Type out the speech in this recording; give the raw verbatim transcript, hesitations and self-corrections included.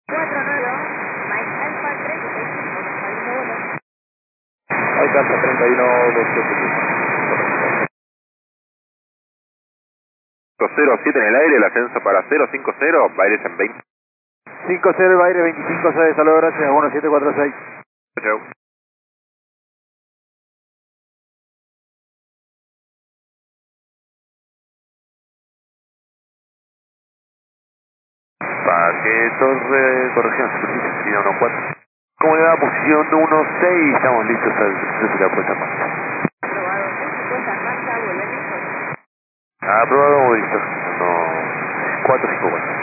cuatro nueve dos, Mike Alfa treinta y cinco, saliendo vuelo. Mike Alfa treinta y uno, dos siete cinco. cero siete en el aire, el ascenso para cero cinco cero, Baires en veinte. cinco cero, el aire veinticinco seis, saludos, gracias, uno siete cuatro seis. Chau. Paquetos de corrección, superficie uno cuatro. ¿Cómo le va? Posición uno seis, estamos listos al proceso de la puesta en marcha. Aprobado, seis y puesta en marcha, vuelo listo. Aprobado, listo. uno cuatro cinco cuatro.